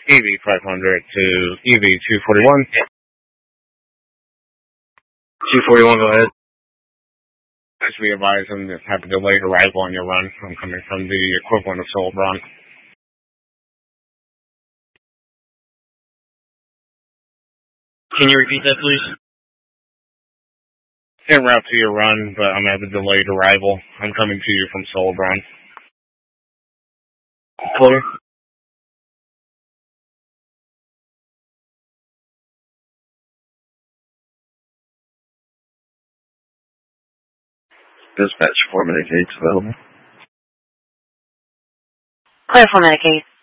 EV500 to EV241. 241, go ahead. As we advise them, just have a delayed arrival on your run. I'm coming from the equivalent of Solbron. Can you repeat that, please? En route to your run, but I'm at a delayed arrival. I'm coming to you from Solbron. Clear. Dispatch 4 Medicaid's available. Clear for Medicaid.